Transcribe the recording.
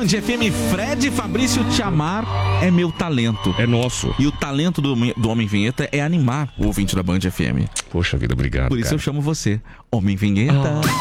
Band FM, Fred Fabrício, te amar é meu talento. É nosso. E o talento do Homem Vinheta é animar o ouvinte da Band FM. Poxa vida, obrigado. Por isso cara. eu chamo você, Homem Vinheta.